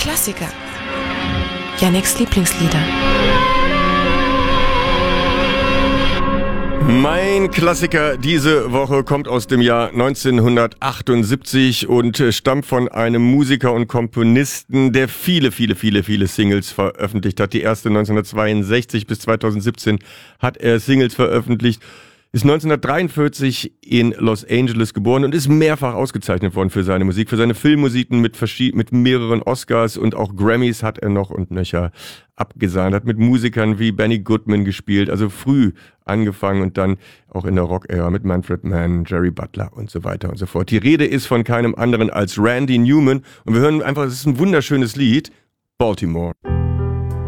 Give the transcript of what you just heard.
Klassiker. Yannicks Lieblingslieder. Mein Klassiker diese Woche kommt aus dem Jahr 1978 und stammt von einem Musiker und Komponisten, der viele Singles veröffentlicht hat. Die erste 1962 bis 2017 hat er Singles veröffentlicht. Ist 1943 in Los Angeles geboren und ist mehrfach ausgezeichnet worden für seine Musik, für seine Filmmusiken mit mehreren Oscars und auch Grammys hat er noch und nöcher abgesahnt. Hat mit Musikern wie Benny Goodman gespielt, also früh angefangen und dann auch in der Rock-Ära mit Manfred Mann, Jerry Butler und so weiter und so fort. Die Rede ist von keinem anderen als Randy Newman und wir hören einfach, es ist ein wunderschönes Lied, Baltimore.